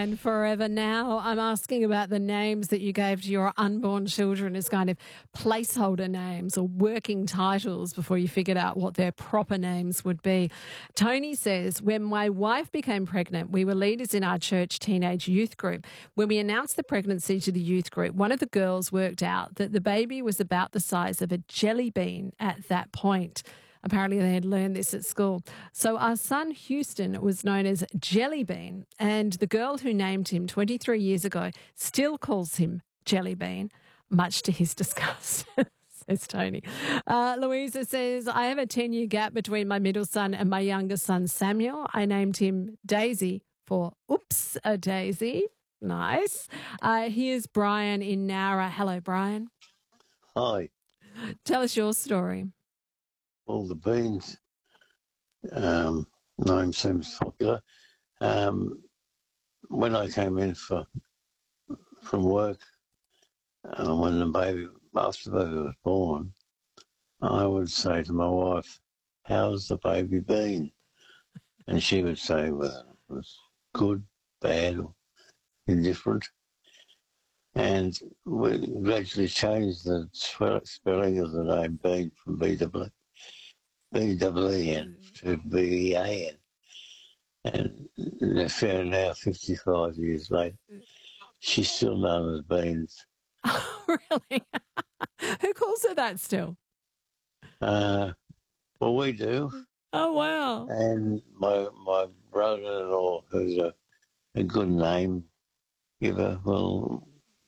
and forever now. I'm asking about the names that you gave to your unborn children as kind of placeholder names or working titles before you figured out what their proper names would be. Tony says, when my wife became pregnant, we were leaders in our church teenage youth group. When we announced the pregnancy to the youth group, one of the girls worked out that the baby was about the size of a jelly bean at that point. Apparently they had learned this at school. So our son Houston was known as Jelly Bean, and the girl who named him 23 years ago still calls him Jelly Bean, much to his disgust. Says Tony. Louisa says, I have a 10-year gap between my middle son and my younger son Samuel. I named him Daisy for oops, a daisy. Nice. Here's Brian in Nowra. Hello, Brian. Hi. Tell us your story. All the beans. Name seems popular. When I came in from work, when after the baby was born, I would say to my wife, how's the baby been? And she would say whether it was good, bad, or indifferent. And we gradually changed the spelling of the name Bean from B-E-E-N to B-E-A-N. And fair now, 55 years later, she's still known as Beans. Oh, really? Who calls her that still? Well, we do. Oh, wow. And my brother-in-law, who's a good name giver, well...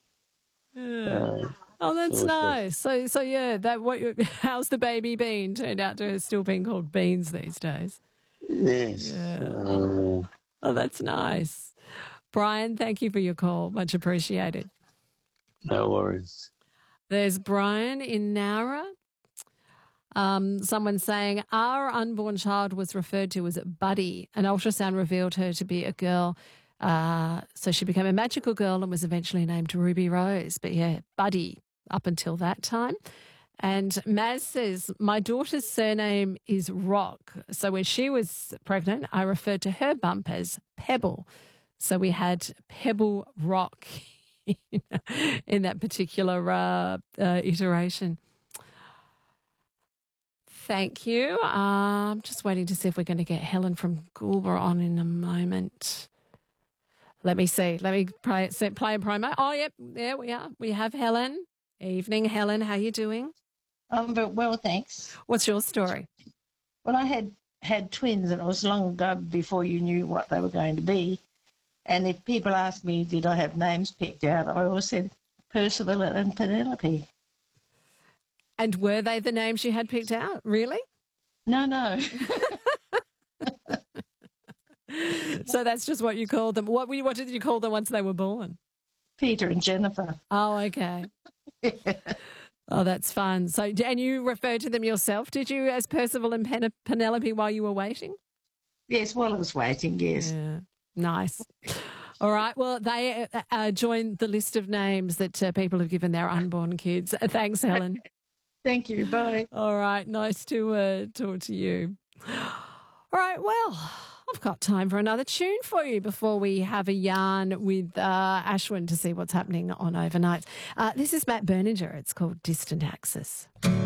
Oh, that's nice. So yeah, how's the baby Bean turned out to have still being called Beans these days? Yes. Yeah. Oh, that's nice. Brian, thank you for your call. Much appreciated. No worries. There's Brian in Nowra. Someone saying, our unborn child was referred to as Buddy. An ultrasound revealed her to be a girl. So she became a magical girl and was eventually named Ruby Rose. But yeah, Buddy up until that time. And Maz says, my daughter's surname is Rock. So when she was pregnant, I referred to her bump as Pebble. So we had Pebble Rock in that particular iteration. Thank you. I'm just waiting to see if we're going to get Helen from Goulburn on in a moment. Let me see. Let me play a promo. Oh, yep, there we are. We have Helen. Evening, Helen. How are you doing? I'm very well, thanks. What's your story? Well, I had twins, and it was long ago before you knew what they were going to be. And if people asked me, did I have names picked out, I always said Percival and Penelope. And were they the names you had picked out? Really? No. So that's just what you called them. What did you call them once they were born? Peter and Jennifer. Oh, okay. Oh, that's fun. So, and you referred to them yourself, did you, as Percival and Penelope while you were waiting? Yes, while I was waiting, yes. Yeah. Nice. All right. Well, they joined the list of names that people have given their unborn kids. Thanks, Helen. Thank you. Bye. All right. Nice to talk to you. All right. Well, I've got time for another tune for you before we have a yarn with Ashwin to see what's happening on overnight. This is Matt Berninger. It's called Distant Axis.